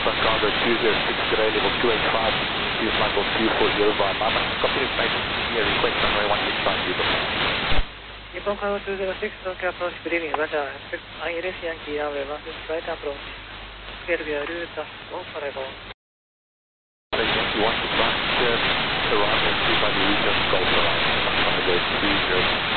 Cargo 206 today, level 285, use Michael 240 via Mama. Copy information here, request runway 1 inside you. Nippon Cargo 206, Tokyo approach, good evening, Roger. ILS Yankee runway 1 right approach. Clear via route 145. Yankee 165, arrival 2 by the region, Golf Airlines, Cargo 206.